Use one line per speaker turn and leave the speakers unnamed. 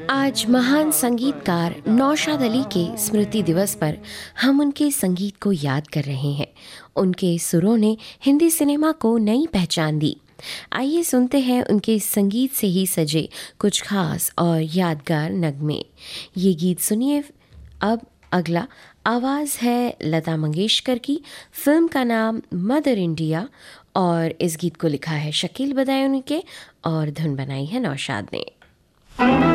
आज महान संगीतकार नौशाद अली के स्मृति दिवस पर हम उनके संगीत को याद कर रहे हैं। उनके सुरों ने हिंदी सिनेमा को नई पहचान दी। आइए सुनते हैं उनके संगीत से ही सजे कुछ खास और यादगार नगमे। ये गीत सुनिए। अब अगला आवाज़ है लता मंगेशकर की। फिल्म का नाम मदर इंडिया और इस गीत को लिखा है शकील बदायूनी के और धुन बनाई है नौशाद ने।